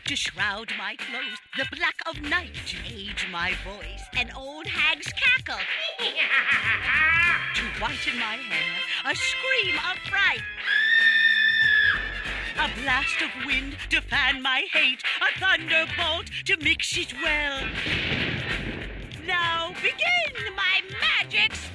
to shroud my clothes, the black of night to age my voice, an old hag's cackle to whiten my hair, a scream of fright, a blast of wind to fan my hate, a thunderbolt to mix it well. Now begin my magic spell!